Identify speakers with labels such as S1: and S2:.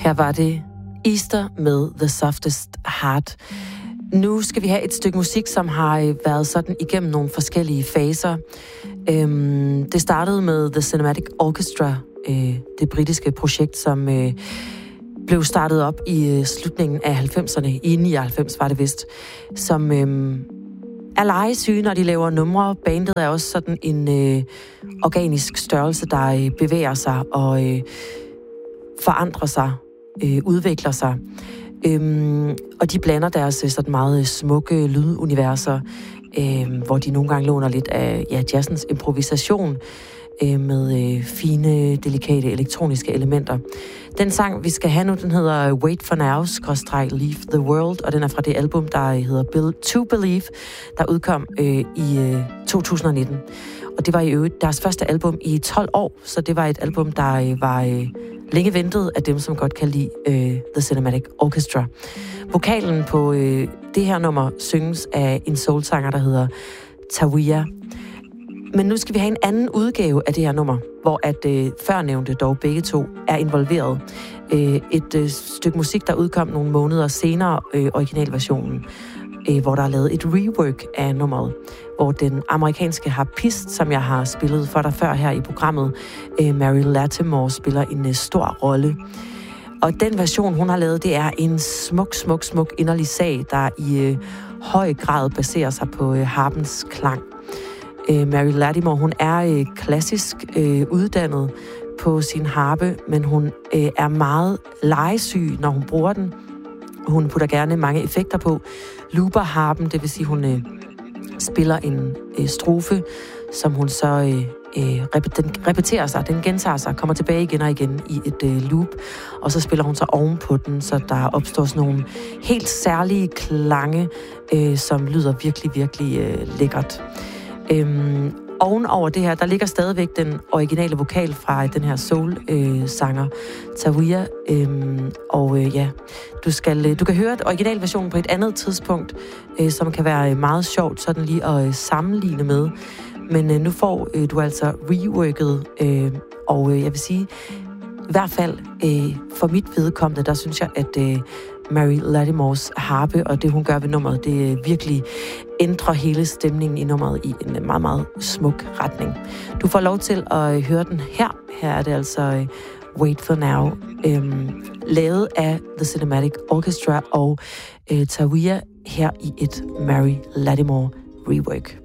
S1: Her var det Easter med The Softest Heart. Nu skal vi have et stykke musik, som har været sådan igennem nogle forskellige faser. Det startede med The Cinematic Orchestra, det britiske projekt, som blev startet op i slutningen af 90'erne. I 99 var det vist. Som er legesyge, når de laver numre. Bandet er også sådan en organisk størrelse, der bevæger sig og forandrer sig, udvikler sig. Og de blander deres sådan meget smukke lyduniverser, hvor de nogle gange låner lidt af jazzens improvisation med fine, delikate elektroniske elementer. Den sang, vi skal have nu, den hedder Wait for Now, /Leave the World, og den er fra det album, der hedder To Believe, der udkom i 2019. Og det var i øvrigt deres første album i 12 år, så det var et album, der var længe ventet af dem, som godt kan lide The Cinematic Orchestra. Vokalen på det her nummer synges af en soulsanger, der hedder Tawia. Men nu skal vi have en anden udgave af det her nummer, hvor at førnævnte dog begge to er involveret. Et stykke musik, der udkom nogle måneder senere, originalversionen, hvor der er lavet et rework af nummeret, hvor den amerikanske harpist, som jeg har spillet for dig før her i programmet, Mary Latimore, spiller en stor rolle. Og den version, hun har lavet, det er en smuk inderlig sag, der i høj grad baserer sig på harpens klang. Mary Latimore, hun er klassisk uddannet på sin harpe, men hun er meget legesyg, når hun bruger den. Hun putter gerne mange effekter på. Looper harpen, det vil sige, hun spiller en strofe, som hun så repeterer sig, den gentager sig, kommer tilbage igen og igen i et loop, og så spiller hun så ovenpå den, så der opstår sådan nogle helt særlige klange, som lyder virkelig lækkert. Ovenover det her, der ligger stadigvæk den originale vokal fra den her soul-sanger, Tawia. Du kan høre originalversionen på et andet tidspunkt, som kan være meget sjovt sådan lige at sammenligne med. Men nu får du altså reworket, og jeg vil sige, i hvert fald for mit vedkommende, der synes jeg, at Mary Latimores harpe og det, hun gør ved nummeret, det virkelig ændrer hele stemningen i nummeret i en meget, meget smuk retning. Du får lov til at høre den her. Her er det altså Wait for Now, lavet af The Cinematic Orchestra og Tawia her i et Mary Latimore rework.